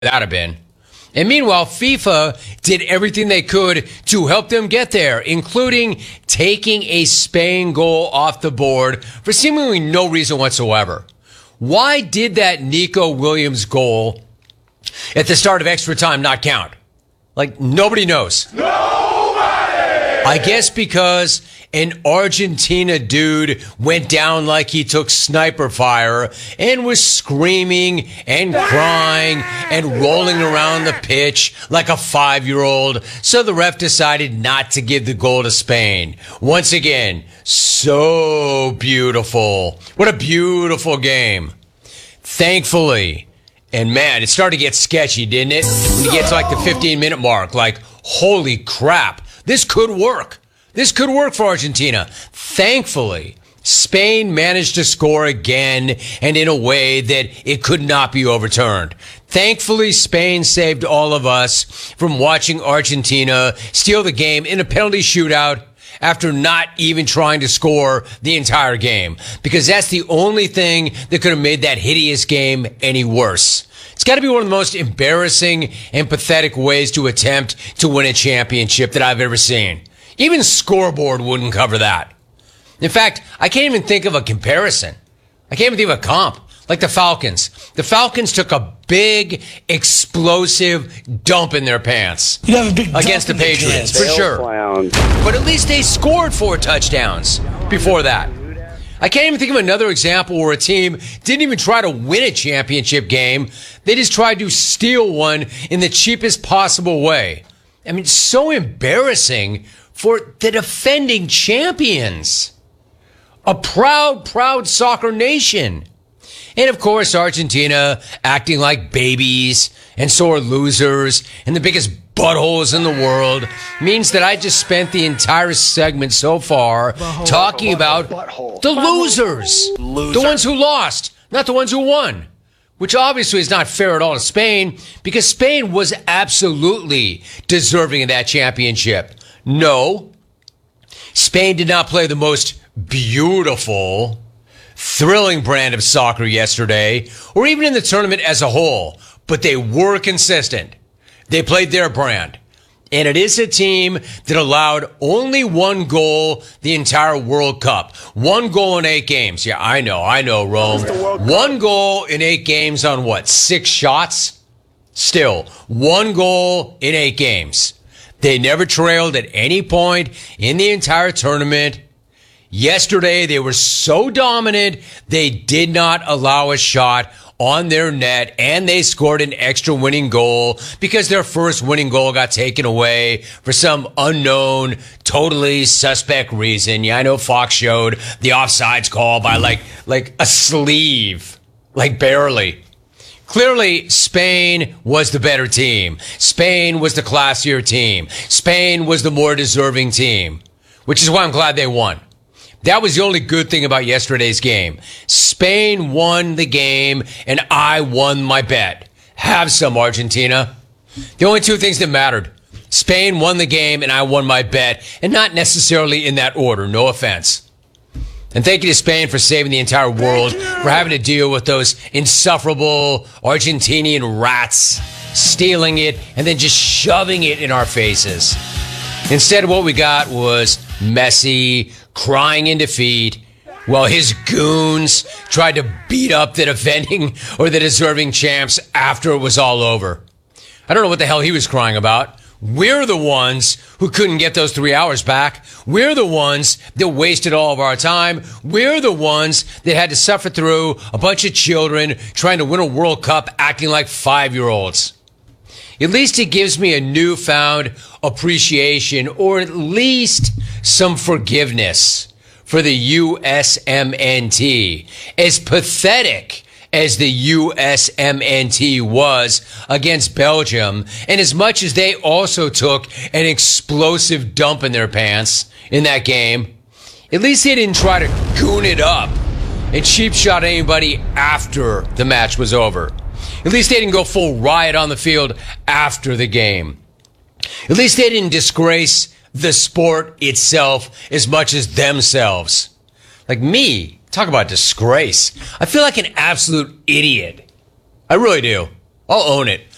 That'd have been. And meanwhile, FIFA did everything they could to help them get there, including taking a Spain goal off the board for seemingly no reason whatsoever. Why did that Nico Williams goal at the start of extra time not count? Like, nobody knows. I guess because an Argentina dude went down like he took sniper fire and was screaming and crying and rolling around the pitch like a 5-year-old. So the ref decided not to give the goal to Spain. Once again, so beautiful. What a beautiful game. Thankfully, and man, it started to get sketchy, didn't it? When you get to like the 15-minute mark, like, holy crap. This could work. This could work for Argentina. Thankfully, Spain managed to score again and in a way that it could not be overturned. Thankfully, Spain saved all of us from watching Argentina steal the game in a penalty shootout after not even trying to score the entire game, because that's the only thing that could have made that hideous game any worse. It's got to be one of the most embarrassing and pathetic ways to attempt to win a championship that I've ever seen. Even Scoreboard wouldn't cover that. In fact, I can't even think of a comparison. I can't even think of a comp. Like the Falcons. The Falcons took a big, explosive dump in their pants against the Patriots, for sure. But at least they scored 4 touchdowns before that. I can't even think of another example where a team didn't even try to win a championship game. They just tried to steal one in the cheapest possible way. I mean, so embarrassing for the defending champions. A proud, proud soccer nation. And of course, Argentina acting like babies and sore losers and the biggest buttholes in the world means that I just spent the entire segment so far talking about the losers. The ones who lost, not the ones who won. Which obviously is not fair at all to Spain, because Spain was absolutely deserving of that championship. No, Spain did not play the most beautiful, thrilling brand of soccer yesterday, or even in the tournament as a whole, but they were consistent. They played their brand. And it is a team that allowed only 1 goal the entire World Cup. 1 goal in 8 games. Yeah, I know, Rome. 1 goal in 8 games on what, 6 shots? Still, 1 goal in 8 games. They never trailed at any point in the entire tournament. Yesterday, they were so dominant, they did not allow a shot on their net, and they scored an extra winning goal because their first winning goal got taken away for some unknown, totally suspect reason. Yeah, I know Fox showed the offsides call by like a sleeve, like barely. Clearly, Spain was the better team. Spain was the classier team. Spain was the more deserving team, which is why I'm glad they won. That was the only good thing about yesterday's game. Spain won the game, and I won my bet. Have some, Argentina. The only 2 things that mattered. Spain won the game, and I won my bet, and not necessarily in that order. No offense. And thank you to Spain for saving the entire world, for having to deal with those insufferable Argentinian rats stealing it and then just shoving it in our faces. Instead, what we got was Messi crying in defeat while his goons tried to beat up the defending or the deserving champs after it was all over. I don't know what the hell he was crying about. We're the ones who couldn't get those 3 hours back. We're the ones that wasted all of our time. We're the ones that had to suffer through a bunch of children trying to win a World Cup acting like 5-year-olds. At least it gives me a newfound appreciation, or at least some forgiveness for the USMNT. As pathetic as the USMNT was against Belgium, and as much as they also took an explosive dump in their pants in that game, at least they didn't try to goon it up and cheap shot anybody after the match was over. At least they didn't go full riot on the field after the game. At least they didn't disgrace the sport itself as much as themselves. Like me, talk about disgrace. I feel like an absolute idiot. I really do. I'll own it.